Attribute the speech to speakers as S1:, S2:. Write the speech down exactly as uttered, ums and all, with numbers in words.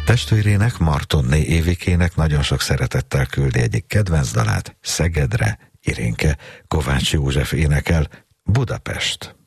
S1: Testvérének, Martonné Évikének nagyon sok szeretettel küldi egyik kedvenc dalát, Szegedre, Irénke. Kovács József énekel, Budapest.